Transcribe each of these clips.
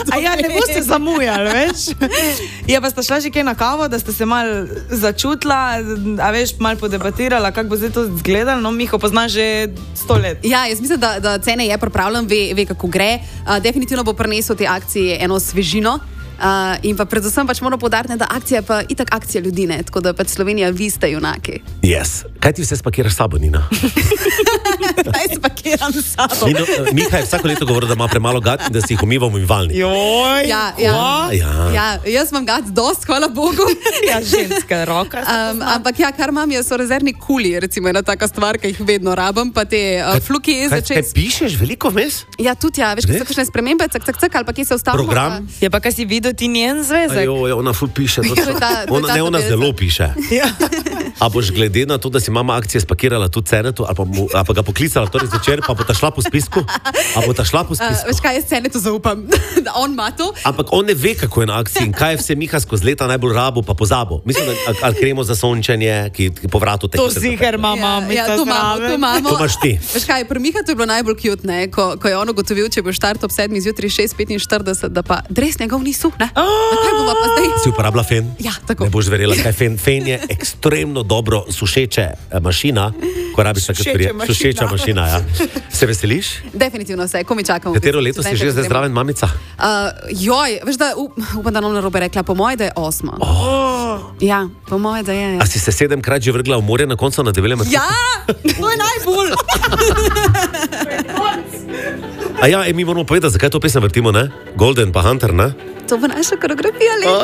Ja, ne boste zamujali, veš. Ja, pa sta šla že kaj na kavo, da ste se mal začutila, a veš, mal podebatirala, kako bo zdaj to izgledalo, no, Miho pozna že 100 let. Ja, jaz mislim, da Cene je pripravljen, ve kako gre. Definitivno bo prinesel te akcije eno svežino. In pa predvsem pač moramo poudariti, da akcija je pa itak akcija ljudi, ne? Tako da pač Slovenija, vi ste junaki. Yes. Kaj ti vse spakiraš sabo, Nina? Kaj spakiram sabo? Miha je vsako leto govoril, da ima premalo gat in da si jih umiva v umivalnik. Joj, ja, jaz imam gat dost, hvala Bogu. Ja, ženska roka. Ampak ja, kar imam, so rezervni kuli, recimo ena taka stvar, ki jih vedno rabim, pa te fluki Kaj pišeš veliko vmes? Ja, tudi ja, veš, kaj so kakšne spremembe, cak, ali pa kje se ustavimo. Program? Ja, pa kaj si videl ti njen zvezek? Ona ful piše. Ona tabelca. zelo piše. A boš glede na to, da si mama akcije spakirala tudi Cenetu, ali pa ga poklicala torej zvečer, pa bo ta šla po spisku? Veš kaj, jaz Cenetu zaupam, da on ima to. Ampak on ne ve, kako je na akciji in kaj je vse Miha skozi leta najbolj rabo, pa pozabo. Mislim, ali kremo za sončenje, ki po vratu teče. To ziher mama, to imamo. To imaš ti. Veš kaj, pri Miha to je bilo najbolj cute, ne? Ko je on ugotovil, če bo štart ob 7 zjutraj 6:45, da pa dres njegov ni suh, ne? Kaj bova pa zdaj? Si uporabila fen? Ja, tako. Ne boš verjela, kaj fen. Fen je ekstremno dobro sušeče mašina, ko rabiš takrat sušeča mašina, ja. Se veseliš? Definitivno se, ko mi čakamo. Katero leto si že zdaj zdraven mamica? Joj, veš da, upam, da nam narobe rekla, po moje, da je 8. Ja, po moje, da je. A si se 7-krat že vrgla v morje na koncu na Debelem rtu? Ja, to je najbolj. A ja, mi moramo povedati, zakaj to pesem vrtimo, ne? Golden pa Hunter, ne? To bo naša koreografija leta.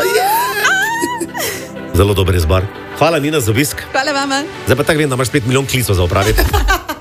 Zelo dober izbor. Hvala, Nina, za obisk. Hvala vama. Zdaj pa tako vem, da imaš 5 milijon klicov za opraviti.